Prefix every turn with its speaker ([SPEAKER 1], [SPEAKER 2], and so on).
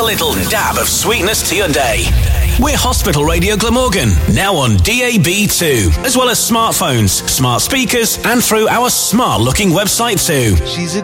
[SPEAKER 1] little dab of sweetness to your day. We're Hospital Radio Glamorgan, now on DAB2, as well as smartphones, smart speakers, and through our smart-looking website too.
[SPEAKER 2] She's a